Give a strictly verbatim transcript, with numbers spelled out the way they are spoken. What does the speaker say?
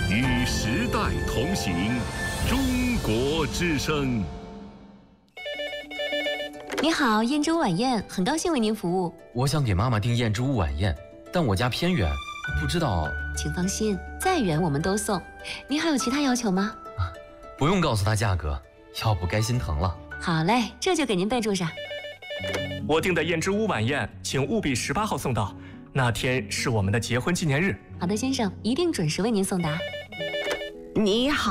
与时代同行，中国之声。 你好，燕之屋晚宴，很高兴为您服务。 我想给妈妈订燕之屋晚宴，但我家偏远，不知道。 请放心，再远我们都送。您还有其他要求吗？ 啊，不用告诉她价格，要不该心疼了。 好嘞，这就给您备注上。 我订的燕之屋晚宴，请务必十八号送到，那天是我们的结婚纪念日。 好的，先生，一定准时为您送达。 你好。